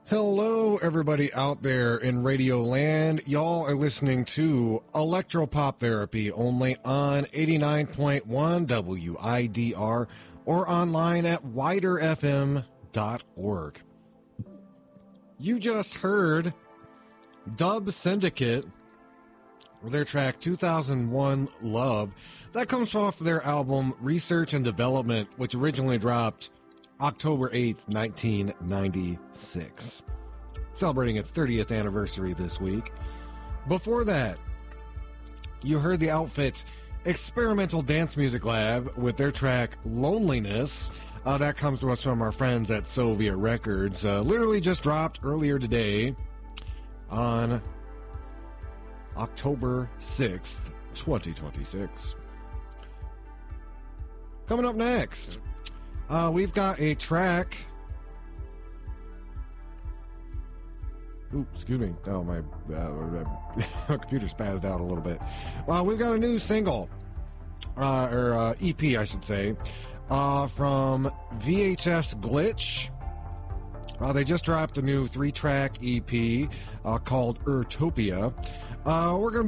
Hello, everybody out there in Radio Land. Y'all are listening to Electropop Therapy only on 89.1 WIDR or online at widerfm.org. You just heard Dub Syndicate with their track 2001 Love. That comes off their album Research and Development, which originally dropped October 8th, 1996. Celebrating its 30th anniversary this week. Before that, you heard the outfit Experimental Dance Music Lab with their track Loneliness. That comes to us from our friends at Soviet Records. Literally just dropped earlier today on October 6th, 2026. Coming up next, we've got a track. Ooh, excuse me. Oh, my computer spazzed out a little bit. We've got a new single, or EP, I should say, from VHS Glitch. They just dropped a new 3-track EP called Urtopia. We're going to